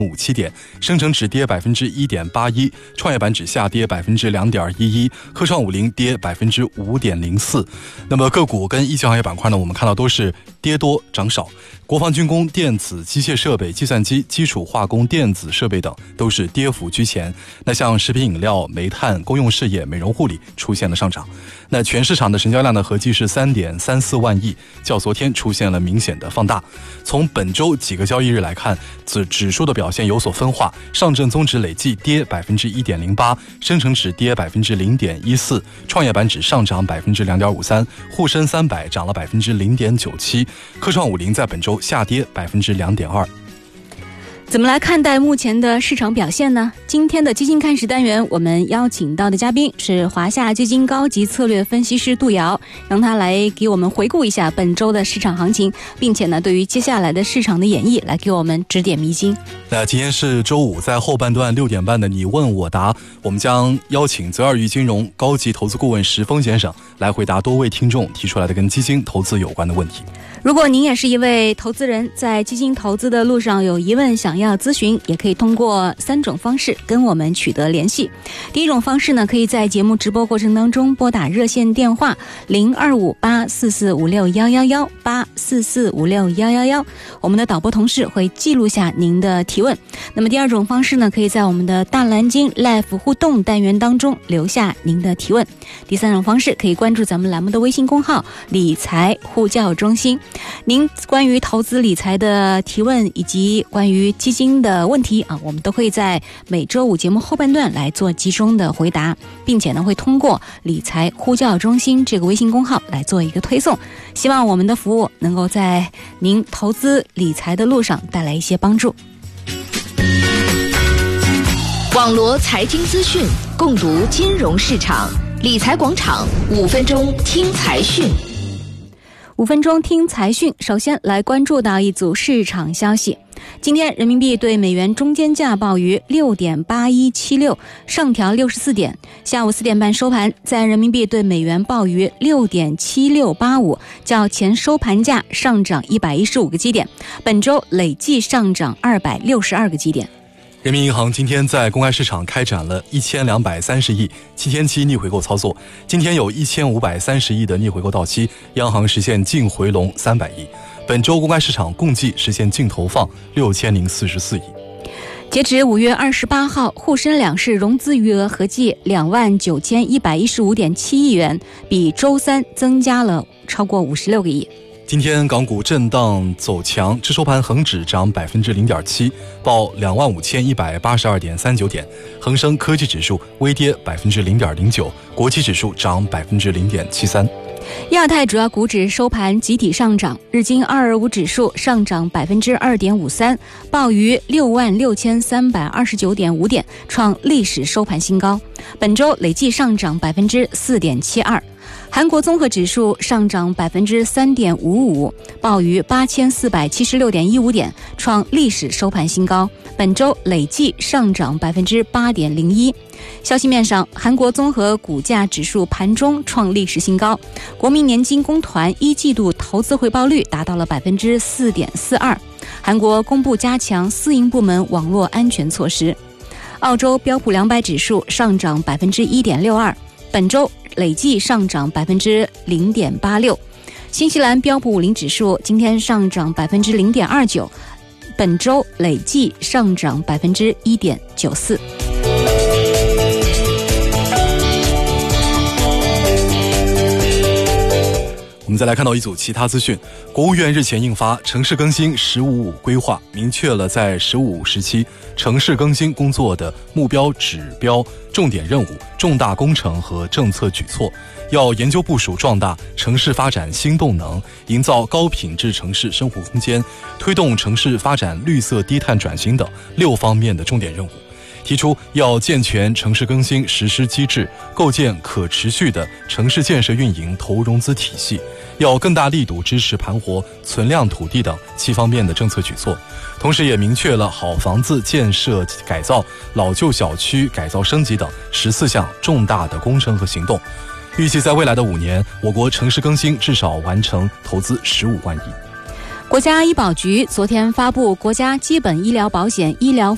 57点，深成指跌 1.81%， 创业板指下跌 2.11%， 科创50跌 5.04%。 那么个股跟一级行业板块呢，我们看到都是跌多涨少。国防军工、电子、机械设备、计算机、基础化工、电子设备等都是跌幅居前。那像食品饮料、煤炭、公用事业、美容护理出现了上涨。那全市场的成交量呢，合计是 3.34万亿，较昨天出现了明显的放大。从本周几个交易日来看，指数的表现有所分化，上证综指累计跌 1.08%， 深成指跌 0.14%， 创业板指上涨 2.53%， 沪深300涨了 0.97%， 科创50在本周下跌 2.2%。 怎么来看待目前的市场表现呢？今天的基金看时单元，我们邀请到的嘉宾是华夏基金高级策略分析师杜瑶，让他来给我们回顾一下本周的市场行情，并且呢，对于接下来的市场的演绎来给我们指点迷津。 那今天是周五，在后半段6点半的你问我答，我们将邀请泽尔玉金融高级投资顾问石峰先生来回答多位听众提出来的跟基金投资有关的问题。 如果您也是一位投资人，在基金投资的路上有疑问想要咨询，也可以通过3种方式跟我们取得联系。第一种方式呢，可以在节目直播过程当中拨打热线电话0258445611 8445611，我们的导播同事会记录下您的提问。那么第二种方式呢，可以在我们的大蓝鲸 Live 互动单元当中留下您的提问。第三种方式可以关注咱们栏目的微信公号理财呼叫中心，您关于投资理财的提问以及关于基金的问题我们都会在每周五节目后半段来做集中的回答，并且呢会通过理财呼叫中心这个微信公号来做一个推送，希望我们的服务能够在您投资理财的路上带来一些帮助。 网罗财经资讯，共读金融市场，理财广场5分钟听财讯。 5分钟听财讯，首先来关注到一组市场消息。今天人民币对美元中间价报于 6.8176， 上调64点。下午4点半收盘，在人民币对美元报于 6.7685， 较前收盘价上涨115个基点，本周累计上涨262个基点。 人民银行今天在公开市场开展了1230亿7天期逆回购操作，今天有1530亿的逆回购到期，央行实现净回笼300亿。本周公开市场共计实现净投放6044亿。 截止5月28号，沪深两市融资余额合计29115.7亿元，比周三增加了超过56个亿。 今天港股震荡走强，至收盘恒指涨 0.7%， 报 25,182.39 点，恒生科技指数微跌 0.09%， 国企指数涨 0.73%。 亚太主要股指收盘集体上涨，日经225指数上涨 2.53%， 报于 66,329.5 点，创历史收盘新高，本周累计上涨 4.72%。韩国综合指数上涨 3.55%， 报于 8476.15 点，创历史收盘新高，本周累计上涨 8.01%。消息面上，韩国综合股价指数盘中创历史新高，国民年金公团1季度投资回报率达到了 4.42%。韩国公布加强私营部门网络安全措施。澳洲标普200指数上涨 1.62%， 本周累计上涨 0.86%。新西兰标普50指数今天上涨 0.29%， 本周累计上涨 1.94%。 我们再来看到一组其他资讯。国务院日前印发《城市更新“十五五”规划》，明确了在“十五五”时期城市更新工作的目标、指标、重点任务、重大工程和政策举措，要研究部署壮大城市发展新动能，营造高品质城市生活空间，推动城市发展绿色低碳转型等6方面的重点任务。提出要健全城市更新实施机制，构建可持续的城市建设运营投融资体系，要更大力度支持盘活存量土地等7方面的政策举措。同时也明确了好房子建设改造、老旧小区改造升级等14项重大的工程和行动。预计在未来的5年，我国城市更新至少完成投资15万亿。 国家医保局昨天发布国家基本医疗保险医疗